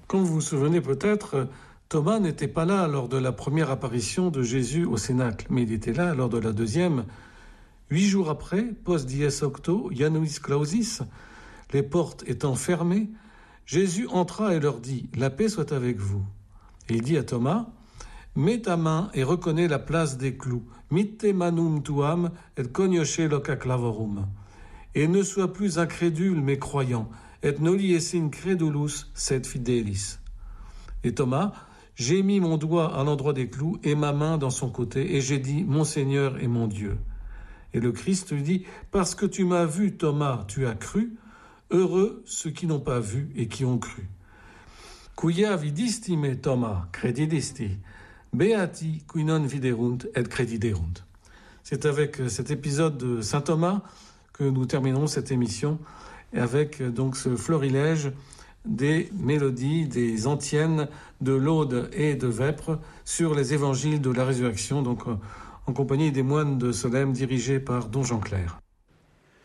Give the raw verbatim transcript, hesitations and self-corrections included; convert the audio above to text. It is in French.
Comme vous vous souvenez peut-être, Thomas n'était pas là lors de la première apparition de Jésus au Cénacle, mais il était là lors de la deuxième. Huit jours après, post dies octo, Januis clausis, les portes étant fermées, Jésus entra et leur dit « La paix soit avec vous ». Et il dit à Thomas « Mets ta main et reconnais la place des clous. Mitte manum tuam et cognosce loca clavorum. Et ne sois plus incrédule mais croyant. Et noli essin credulus sed fidelis. » Et Thomas « J'ai mis mon doigt à l'endroit des clous et ma main dans son côté, et j'ai dit « Mon Seigneur et mon Dieu ». Et le Christ lui dit « Parce que tu m'as vu, Thomas, tu as cru. Heureux ceux qui n'ont pas vu et qui ont cru. » Quia vidisti me, Thomas, credidisti. Beati qui non viderunt et crediderunt. C'est avec cet épisode de saint Thomas que nous terminons cette émission, avec donc ce florilège des mélodies, des antiennes de Laude et de Vêpres sur les évangiles de la résurrection, donc en compagnie des moines de Solesmes dirigés par Don Jean Clair.